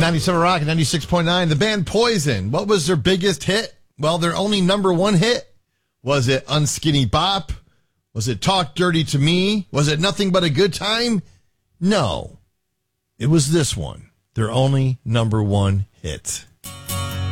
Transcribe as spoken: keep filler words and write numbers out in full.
ninety-seven Rock and ninety-six point nine. The band Poison. What was their biggest hit? Well, their only number one hit. Was it Unskinny Bop? Was it Talk Dirty to Me? Was it Nothing But a Good Time? No. It was this one. Their only number one hit.